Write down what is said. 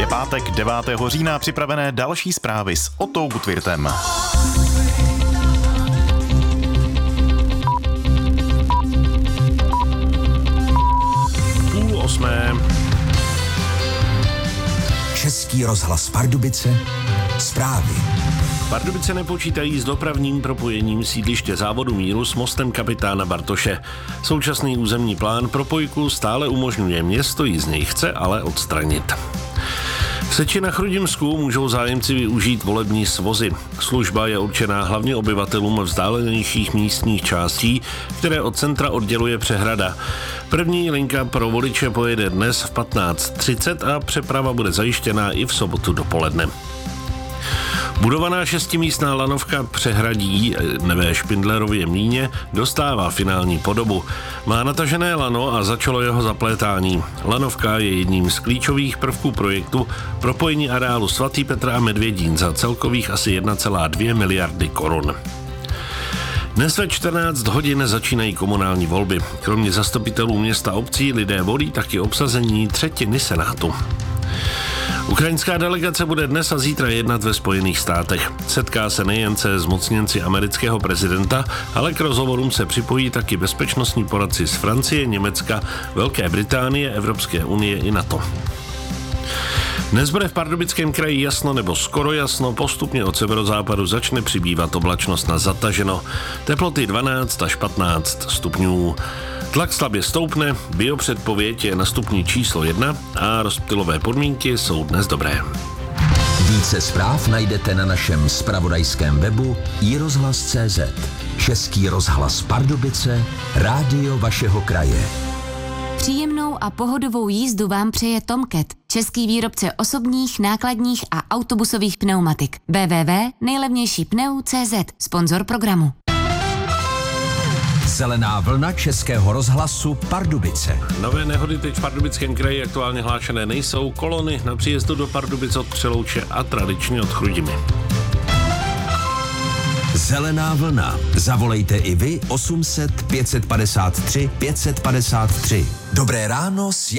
pátek 9. října připravené další zprávy s Otou Gutwirtem. Půl osmé. Český rozhlas Pardubice, zprávy. Pardubice nepočítají s dopravním propojením sídliště Závodu míru s mostem kapitána Bartoše. Současný územní plán propojku stále umožňuje, město ji z něj chce ale odstranit. V Seči na Chrudimsku můžou zájemci využít volební svozy. Služba je určená hlavně obyvatelům vzdálenějších místních částí, které od centra odděluje přehrada. První linka pro voliče pojede dnes v 15:30 a přeprava bude zajištěná i v sobotu dopoledne. Budovaná 6místná lanovka Přehradí ve Špindlerově mlýně dostává finální podobu. Má natažené lano a začalo jeho zaplétání. Lanovka je jedním z klíčových prvků projektu propojení areálu Svatý Petr a Medvědín za celkových asi 1,2 miliardy korun. Dnes ve 14 hodin začínají komunální volby. Kromě zastupitelů města obcí lidé volí taky obsazení třetiny senátu. Ukrajinská delegace bude dnes a zítra jednat ve Spojených státech. Setká se nejen se zmocněnci amerického prezidenta, ale k rozhovorům se připojí taky bezpečnostní poradci z Francie, Německa, Velké Británie, Evropské unie i NATO. Dnes bude v Pardubickém kraji jasno nebo skoro jasno, postupně od severozápadu začne přibývat oblačnost na zataženo. Teploty 12 až 15 stupňů. Tlak slabě stoupne, biopředpověď je na stupni číslo 1 a rozptylové podmínky jsou dnes dobré. Více zpráv najdete na našem zpravodajském webu iRozhlas.cz. Český rozhlas Pardubice, rádio vašeho kraje. Příjemnou a pohodovou jízdu vám přeje Tomcat, český výrobce osobních, nákladních a autobusových pneumatik. www.nejlevnějšípneu.cz, sponzor programu. Zelená vlna Českého rozhlasu Pardubice. Nové nehody teď v Pardubickém kraji aktuálně hlášené nejsou. Kolony na příjezdu do Pardubic od Přelouče a tradičně od Chrudimi. Zelená vlna. Zavolejte i vy 800 553 553. Dobré ráno s